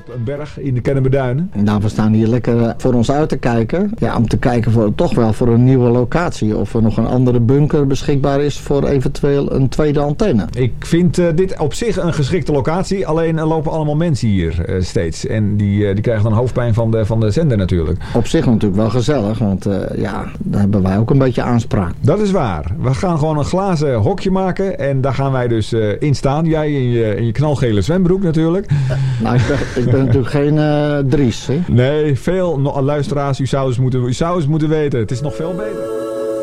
een berg in de Kennemerduinen. Nou, we staan hier lekker voor ons uit te kijken. Ja, om te kijken voor een nieuwe locatie. Of er nog een andere bunker beschikbaar is voor eventueel een tweede antenne. Ik vind dit op zich een geschikte locatie. Alleen er lopen allemaal mensen hier steeds. En die krijgen dan hoofdpijn van de zender natuurlijk. Op zich natuurlijk wel gezellig. Want daar hebben wij ook een beetje aanspraak. Dat is waar. We gaan gewoon een glazen hokje maken. En daar gaan wij dus in staan. Jij in je knalgele zwembroek natuurlijk. Nou, ik ben natuurlijk geen Dries. Hè? Nee, veel luisteraars. U zou eens moeten weten. Het is nog veel beter.